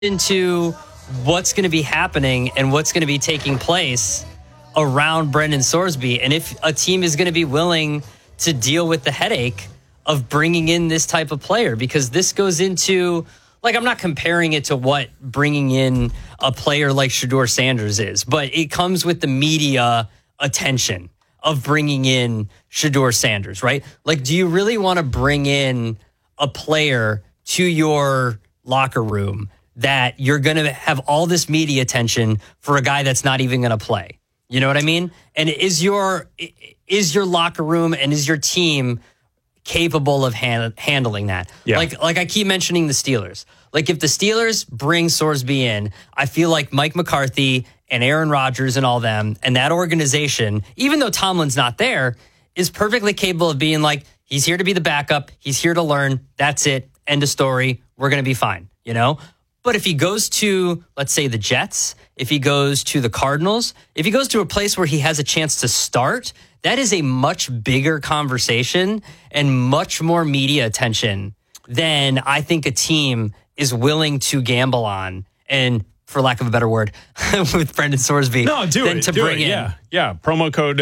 into what's going to be happening and what's going to be taking place around Brendan Sorsby, and if a team is going to be willing to deal with the headache of bringing in this type of player, because this goes into, like, I'm not comparing it to what bringing in a player like Shedeur Sanders is, but it comes with the media attention of bringing in Shedeur Sanders, right? Like, do you really want to bring in a player to your locker room that you're going to have all this media attention for a guy that's not even going to play? You know what I mean? And is your locker room and is your team capable of handling that? Yeah. Like I keep mentioning the Steelers. Like, if the Steelers bring Sorsby in, I feel like Mike McCarthy and Aaron Rodgers and all them and that organization, even though Tomlin's not there, is perfectly capable of being like, he's here to be the backup. He's here to learn. That's it. End of story. We're going to be fine, you know? But if he goes to, let's say, the Jets, if he goes to the Cardinals, if he goes to a place where he has a chance to start, that is a much bigger conversation and much more media attention than I think a team is willing to gamble on, and for lack of a better word, with Brendan Sorsby. No, do than it. to do bring it. in. Yeah. Promo code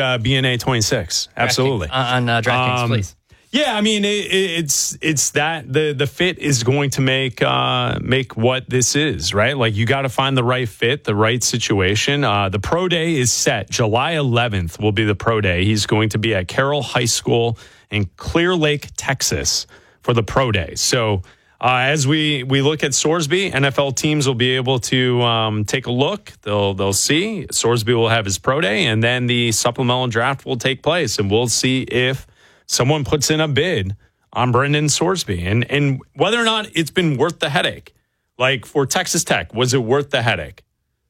BNA26. Absolutely. On DraftKings, please. Yeah, I mean, it's that the fit is going to make what this is, right? Like, you got to find the right fit, the right situation. The pro day is set. July 11th will be the pro day. He's going to be at Carroll High School in Clear Lake, Texas for the pro day. So as we look at Sorsby, NFL teams will be able to take a look. They'll see. Sorsby will have his pro day, and then the supplemental draft will take place, and we'll see if someone puts in a bid on Brendan Sorsby and whether or not it's been worth the headache. Like, for Texas Tech, was it worth the headache?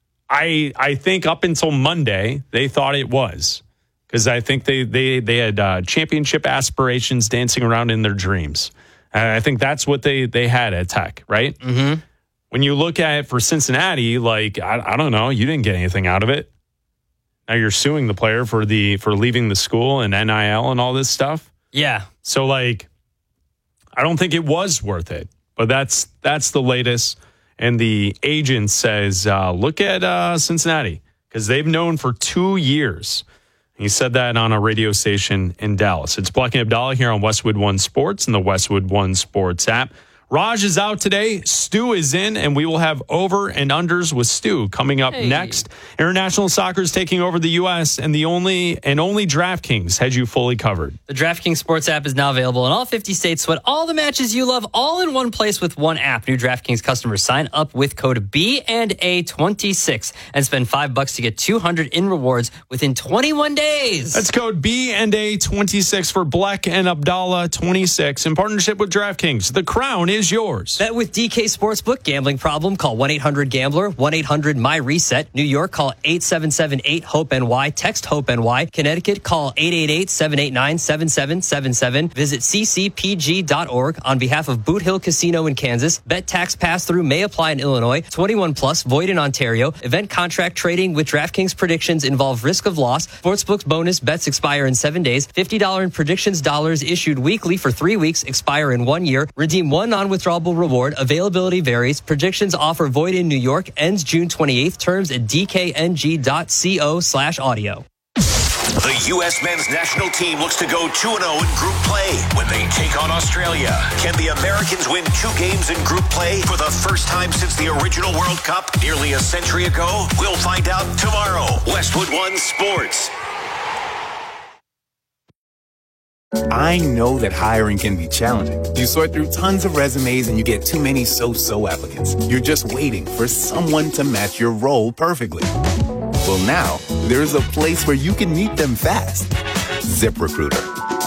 I think up until Monday, they thought it was, because I think they had championship aspirations dancing around in their dreams. And I think that's what they had at Tech, right? Mm-hmm. When you look at it for Cincinnati, like, I don't know, you didn't get anything out of it. Now you're suing the player for leaving the school and NIL and all this stuff. Yeah. So, like, I don't think it was worth it. But that's the latest. And the agent says, look at Cincinnati, because they've known for 2 years. He said that on a radio station in Dallas. It's Black and Abdallah here on Westwood One Sports and the Westwood One Sports app. Raj is out today. Stu is in, and we will have over and unders with Stu coming up next. International soccer is taking over the U.S., and the only DraftKings has you fully covered. The DraftKings Sports app is now available in all 50 states. Sweat all the matches you love, all in one place with one app. New DraftKings customers sign up with code B&A26 and spend $5 to get $200 in rewards within 21 days. That's code B&A26 for Black and Abdallah 26 in partnership with DraftKings. The crown is yours. Bet with DK Sportsbook. Gambling problem? Call 1-800-GAMBLER. 1-800-MY-RESET. New York, call 877-8-HOPE-NY. Text HOPE-NY. Connecticut, call 888-789-7777. Visit ccpg.org. On behalf of Boot Hill Casino in Kansas, bet tax pass-through may apply in Illinois. 21 plus, void in Ontario. Event contract trading with DraftKings predictions involve risk of loss. Sportsbook's bonus bets expire in 7 days. $50 in predictions dollars issued weekly for 3 weeks, expire in 1 year. Redeem one non-withdrawable reward. Availability varies. Predictions offer void in New York. Ends June 28th. Terms at dkng.co/audio. The U.S. men's national team looks to go 2-0 in group play when they take on Australia. Can the Americans win 2 games in group play for the first time since the original World Cup nearly a century ago? We'll find out tomorrow. Westwood One Sports. I know that hiring can be challenging. You sort through tons of resumes and you get too many so-so applicants. You're just waiting for someone to match your role perfectly. Well, now there's a place where you can meet them fast. ZipRecruiter.